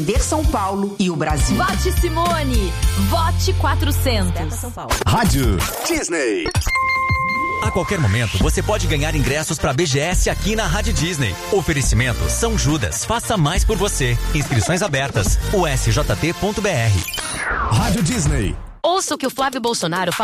São Paulo e o Brasil. Vote Simone. Vote 400. São Paulo. Rádio Disney. A qualquer momento, você pode ganhar ingressos para BGS aqui na Rádio Disney. Oferecimento São Judas. Faça mais por você. Inscrições abertas. usjt.br. Rádio Disney. Ouça o que o Flávio Bolsonaro